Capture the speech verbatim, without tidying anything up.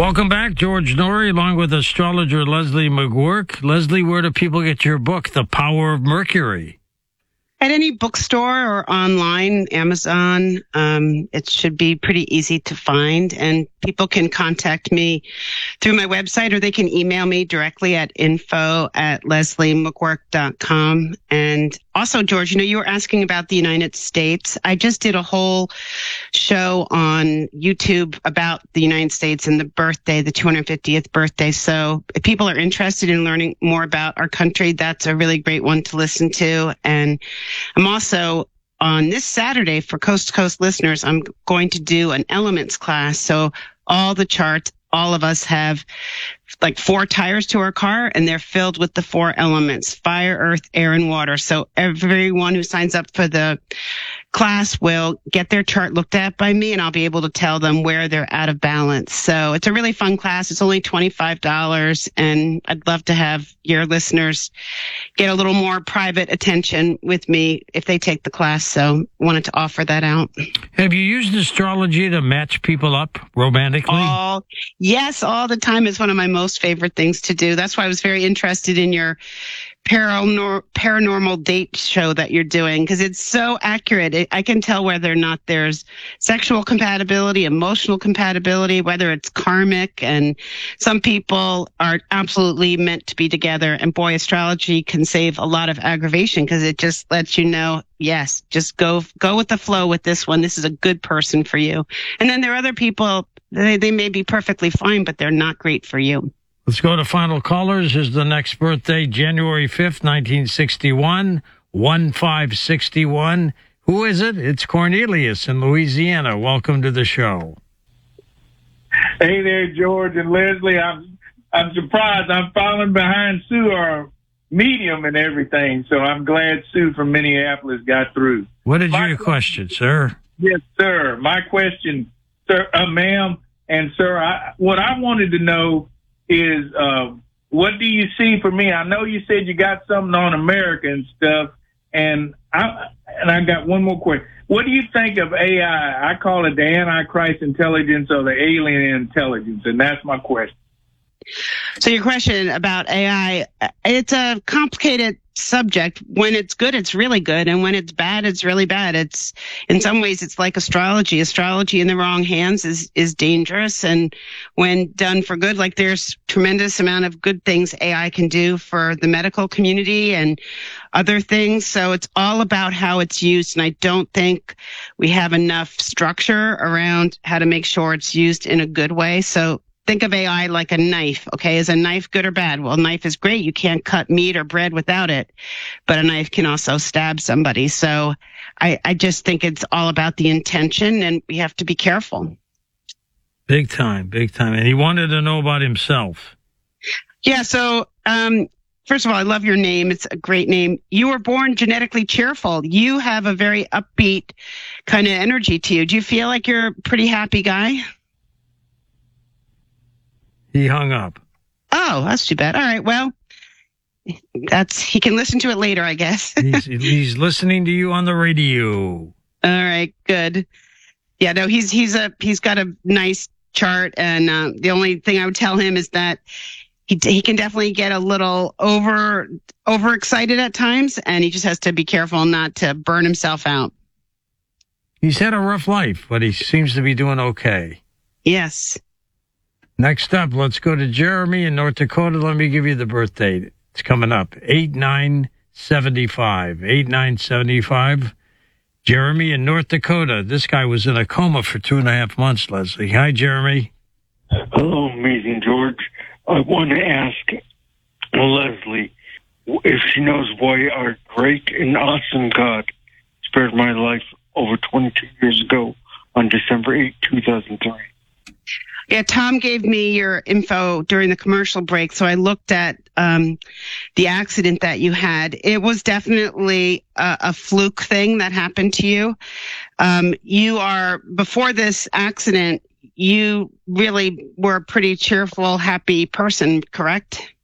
Welcome back, George Noory, along with astrologer Leslie McGurk. Leslie, where do people get your book, The Power of Mercury? At any bookstore or online, Amazon. Um, it should be pretty easy to find, and people can contact me through my website, or they can email me directly at info at leslie mcgurk dot com. And also, George, you know, you were asking about the United States. I just did a whole show on YouTube about the United States and the birthday, the two hundred fiftieth birthday. So if people are interested in learning more about our country, that's a really great one to listen to. And I'm also on this Saturday for Coast to Coast listeners, I'm going to do an elements class. So all the charts, all of us have like four tires to our car, and they're filled with the four elements: fire, earth, air, and water. So everyone who signs up for the class will get their chart looked at by me, and I'll be able to tell them where they're out of balance. So it's a really fun class. It's only twenty-five dollars, and I'd love to have your listeners get a little more private attention with me if they take the class. So wanted to offer that out. Have you used astrology to match people up romantically? All, yes, all the time. It's one of my most favorite things to do. That's why I was very interested in your Paranor- paranormal date show that you're doing, because it's so accurate. It, I can tell whether or not there's sexual compatibility, emotional compatibility, whether it's karmic, and some people are absolutely meant to be together. And boy, astrology can save a lot of aggravation, because it just lets you know, yes, just go go with the flow with this one. This is a good person for you. And then there are other people, they, they may be perfectly fine, but they're not great for you. Let's go to final callers. Here's the next birthday, January fifth, nineteen sixty-one, one five sixty-one. Who is it? It's Cornelius in Louisiana. Welcome to the show. Hey there, George and Leslie. I'm I'm surprised. I'm falling behind Sue, our medium and everything, so I'm glad Sue from Minneapolis got through. What is My your question, sir? Yes, sir. My question, sir, uh, ma'am, and sir, I, what I wanted to know is uh, what do you see for me? I know you said you got something on America and stuff, and I and I got one more question. What do you think of A I? I call it the Antichrist intelligence or the alien intelligence, and that's my question. So your question about A I, it's a complicated subject. When it's good, it's really good. And when it's bad, it's really bad. It's, in some ways, it's like astrology. Astrology in the wrong hands is, is dangerous. And when done for good, like there's tremendous amount of good things A I can do for the medical community and other things. So it's all about how it's used. And I don't think we have enough structure around how to make sure it's used in a good way. So think of A I like a knife, okay? Is a knife good or bad? Well, a knife is great. You can't cut meat or bread without it. But a knife can also stab somebody. So I, I just think it's all about the intention, and we have to be careful. Big time, big time. And he wanted to know about himself. Yeah, so um, first of all, I love your name. It's a great name. You were born genetically cheerful. You have a very upbeat kind of energy to you. Do you feel like you're a pretty happy guy? He hung up. Oh, that's too bad. All right, well, that's he can listen to it later, I guess. he's, he's listening to you on the radio. All right, good. Yeah, no, he's he's a he's got a nice chart, and uh, the only thing I would tell him is that he he can definitely get a little over overexcited at times, and he just has to be careful not to burn himself out. He's had a rough life, but he seems to be doing okay. Yes. Next up, let's go to Jeremy in North Dakota. Let me give you the birth date. It's coming up, eight nine seventy-five. eight nine seventy-five. Jeremy in North Dakota. This guy was in a coma for two and a half months, Leslie. Hi, Jeremy. Hello, amazing George. I want to ask Leslie if she knows why our great and awesome God spared my life over twenty-two years ago on December eighth, two thousand three. Yeah, Tom gave me your info during the commercial break, so I looked at um, the accident that you had. It was definitely a, a fluke thing that happened to you. Um, you are, before this accident, you really were a pretty cheerful, happy person, correct?